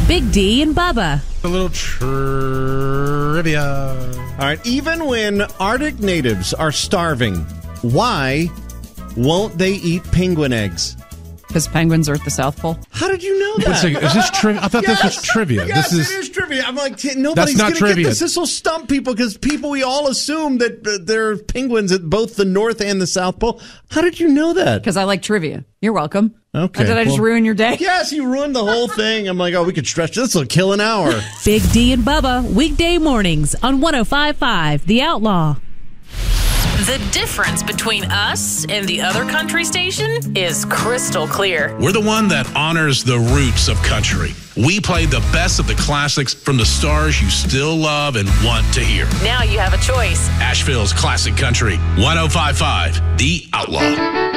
Big D and Bubba. A little trivia. All right. Even when Arctic natives are starving, why won't they eat penguin eggs? Because penguins are at the South Pole. How did you know that? Wait a second, is this trivia? I thought this was trivia. Yes, this it is trivia. I'm like, nobody's not going to trivia. get this. This will stump people because we all assume that there are penguins at both the North and the South Pole. How did you know that? Because I like trivia. You're welcome. Okay. Did I just ruin your day? Yes, you ruined the whole thing. I'm like, we could stretch this. Will kill an hour. Big D and Bubba, weekday mornings on 105.5 The Outlaw. The difference between us and the other country station is crystal clear. We're the one that honors the roots of country. We play the best of the classics from the stars you still love and want to hear. Now you have a choice. Asheville's Classic Country, 105.5 The Outlaw.